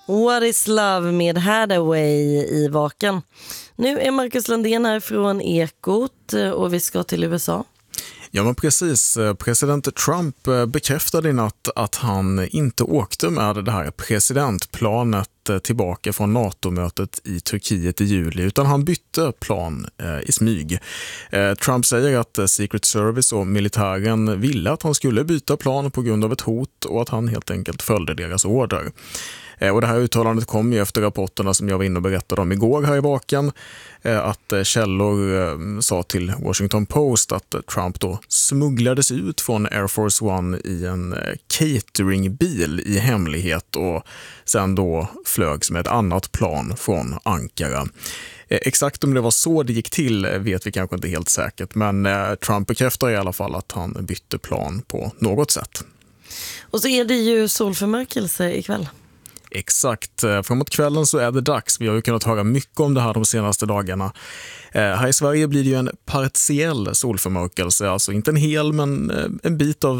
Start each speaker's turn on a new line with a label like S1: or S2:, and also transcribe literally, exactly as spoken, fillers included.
S1: What is love med Hathaway i Vaken. Nu är Marcus Landén här från Ekot och vi ska till U S A.
S2: Ja, men precis. President Trump bekräftade i natt att han inte åkte med det här presidentplanet tillbaka från NATO-mötet i Turkiet i juli, utan han bytte plan eh, i smyg. Eh, Trump säger att eh, Secret Service och militären ville att han skulle byta plan på grund av ett hot och att han helt enkelt följde deras order. Eh, och det här uttalandet kom ju efter rapporterna som jag var inne och berättade om igår här i Vaken, eh, att eh, källor eh, sa till Washington Post att eh, Trump då smugglades ut från Air Force One i en eh, cateringbil i hemlighet och sen då flögs med ett annat plan från Ankara. Eh, exakt om det var så det gick till vet vi kanske inte helt säkert, men eh, Trump bekräftar i alla fall att han bytte plan på något sätt.
S1: Och så är det ju solförmörkelse ikväll.
S2: Exakt. Framåt kvällen så är det dags. Vi har ju kunnat höra mycket om det här de senaste dagarna. Eh, här i Sverige blir det ju en partiell solförmörkelse, alltså inte en hel men en bit av